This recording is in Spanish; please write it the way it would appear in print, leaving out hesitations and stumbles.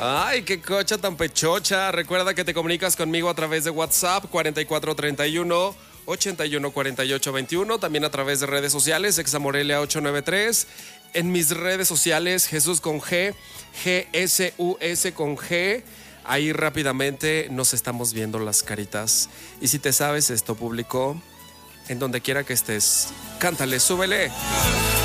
Ay, qué cocha tan pechocha. Recuerda que te comunicas conmigo a través de WhatsApp 4431 814821, también a través de redes sociales, Examorelia 893. En mis redes sociales, Jesús con G, GSUS con G. Ahí rápidamente nos estamos viendo las caritas. Y si te sabes esto, público, en donde quiera que estés, cántale, súbele.